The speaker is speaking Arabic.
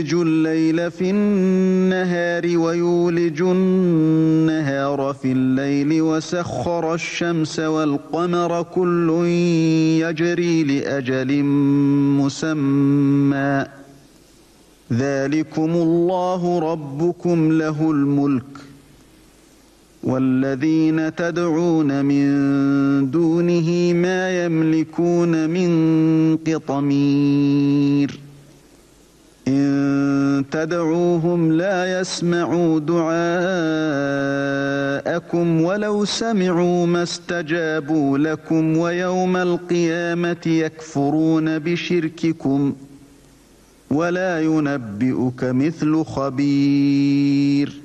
يولج الليل في النهار ويولج النهار في الليل وسخر الشمس والقمر كل يجري لأجل مسمى ذلكم الله ربكم له الملك والذين تدعون من دونه ما يملكون من قطمير إن تدعوهم لا يسمعوا دعاءكم ولو سمعوا ما استجابوا لكم ويوم القيامة يكفرون بشرككم ولا ينبئك مثل خبير.